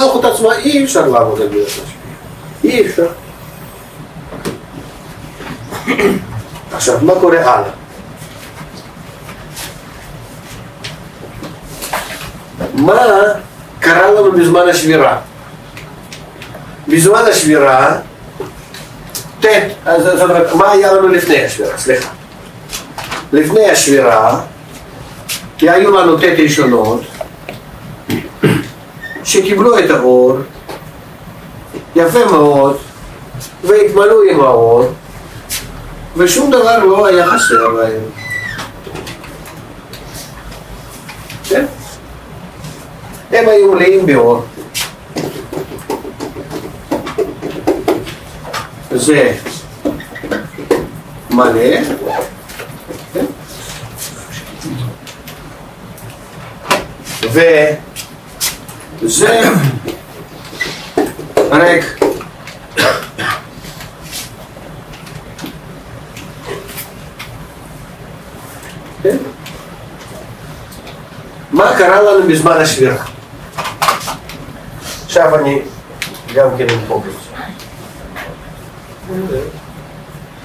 נוכחות עצמה אי אפשר לעבוד על ביאת השביעי. אי אפשר. עכשיו, מה קורה הלאה? מה קרה לנו בזמן השבירה? בזמן השבירה, זאת אומרת, מה היה לנו לפני השבירה? סליחה. לפני השבירה, כי היו לנו תת ראשונות, שקיבלו את האור, יפה מאוד, והתמלאו עם האור, ושום דבר לא היה חסר בהם. כן? הם היו מלאים באור. זה מלא, כן? וזה ריק. כן? מה קרה לנו בזמן השבירה? עכשיו אני גם כן אמחוק את זה.